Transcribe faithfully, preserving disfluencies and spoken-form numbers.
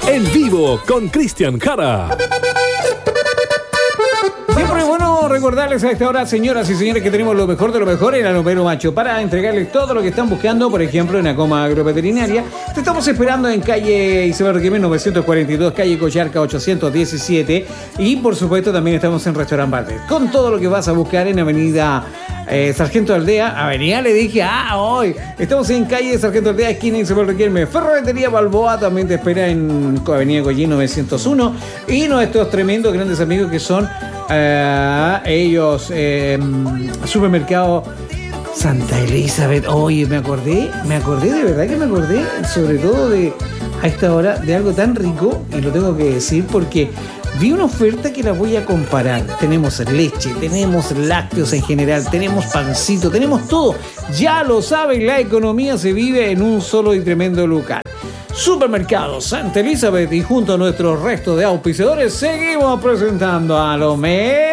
En vivo con Cristian Jara. Siempre es bueno recordarles a esta hora, señoras y señores, que tenemos lo mejor de lo mejor en Alomero Macho para entregarles todo lo que están buscando, por ejemplo, en Acoma Agroveterinaria. Te estamos esperando en calle Isabel Riquelme novecientos cuarenta y dos, calle Collarca ochocientos diecisiete, y por supuesto también estamos en Restaurant Bardet, con todo lo que vas a buscar en avenida eh, Sargento Aldea. Avenida le dije, ah, hoy estamos en calle Sargento Aldea, esquina Isabel Riquelme. Ferretería Balboa también te espera en avenida Collín novecientos uno, y nuestros tremendos grandes amigos que son Uh, ellos, eh, supermercado Santa Elizabeth. Oye, me acordé, me acordé, de verdad que me acordé, sobre todo de a esta hora, de algo tan rico, y lo tengo que decir porque vi una oferta que la voy a comparar. Tenemos leche, tenemos lácteos en general, tenemos pancito, tenemos todo. Ya lo saben, la economía se vive en un solo y tremendo lugar. Supermercado Santa Elizabeth, y junto a nuestro resto de auspiciadores seguimos presentando a Alomero